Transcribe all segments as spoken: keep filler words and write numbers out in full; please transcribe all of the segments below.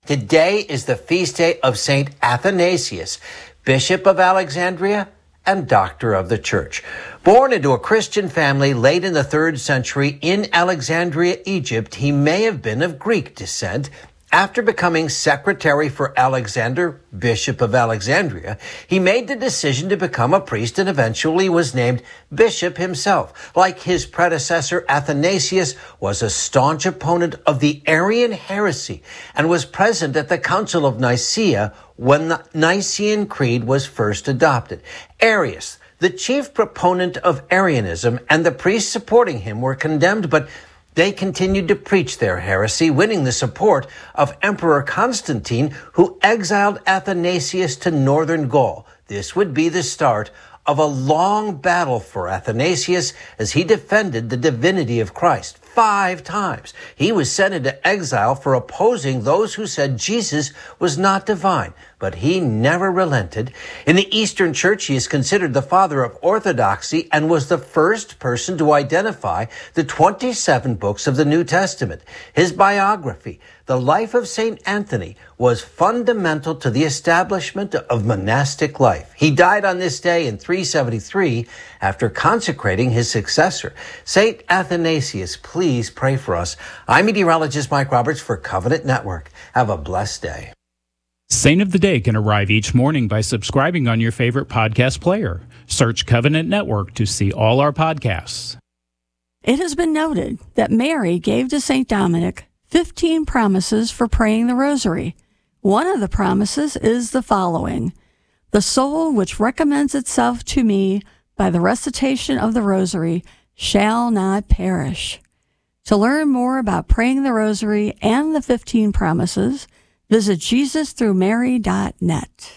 Today is the feast day of Saint Athanasius, Bishop of Alexandria and Doctor of the Church. Born into a Christian family late in the third century in Alexandria, Egypt, he may have been of Greek descent. After becoming secretary for Alexander, Bishop of Alexandria, he made the decision to become a priest and eventually was named bishop himself. Like his predecessor, Athanasius was a staunch opponent of the Arian heresy and was present at the Council of Nicaea when the Nicene Creed was first adopted. Arius, the chief proponent of Arianism, and the priests supporting him were condemned, but they continued to preach their heresy, winning the support of Emperor Constantine, who exiled Athanasius to northern Gaul. This would be the start of a long battle for Athanasius as he defended the divinity of Christ. Five times he was sent into exile for opposing those who said Jesus was not divine, but he never relented. In the Eastern Church, he is considered the father of orthodoxy and was the first person to identify the twenty-seven books of the New Testament. His biography, The Life of Saint Anthony, was fundamental to the establishment of monastic life. He died on this day in three seventy-three after consecrating his successor. Saint Athanasius, please pray for us. I'm meteorologist Mike Roberts for Covenant Network. Have a blessed day. Saint of the Day can arrive each morning by subscribing on your favorite podcast player. Search Covenant Network to see all our podcasts. It has been noted that Mary gave to Saint Dominic fifteen promises for praying the rosary. One of the promises is the following: "The soul which recommends itself to me by the recitation of the rosary shall not perish." To learn more about praying the rosary and the fifteen promises, visit Jesus through Mary dot net.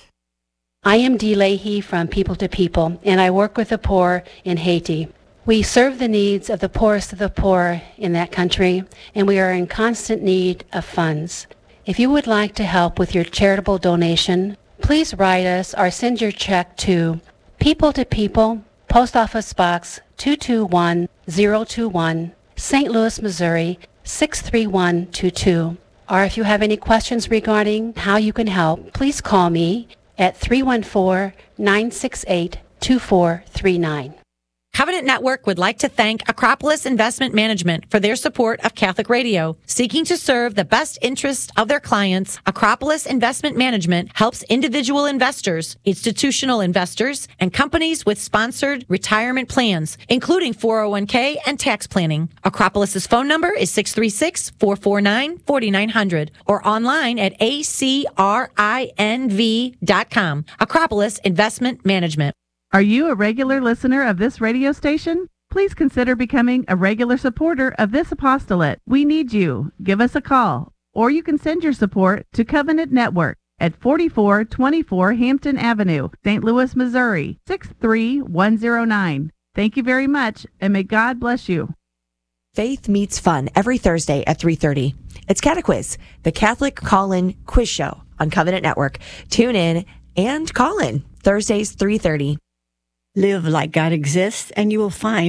I am Dee Leahy from People to People, and I work with the poor in Haiti. We serve the needs of the poorest of the poor in that country, and we are in constant need of funds. If you would like to help with your charitable donation, please write us or send your check to People to People, Post Office Box two two one zero two one, Saint Louis, Missouri six three one two two. Or if you have any questions regarding how you can help, please call me at three one four, nine six eight, two four three nine. Covenant Network would like to thank Acropolis Investment Management for their support of Catholic Radio. Seeking to serve the best interests of their clients, Acropolis Investment Management helps individual investors, institutional investors, and companies with sponsored retirement plans, including four oh one k and tax planning. Acropolis's phone number is six three six, four four nine, four nine zero zero or online at A C R I N V dot com. Acropolis Investment Management. Are you a regular listener of this radio station? Please consider becoming a regular supporter of this apostolate. We need you. Give us a call, or you can send your support to Covenant Network at forty-four twenty-four Hampton Avenue, Saint Louis, Missouri, six three one zero nine. Thank you very much, and may God bless you. Faith Meets Fun every Thursday at three thirty. It's Catequiz, the Catholic call-in quiz show on Covenant Network. Tune in and call in Thursdays three thirty. Live like God exists, and you will find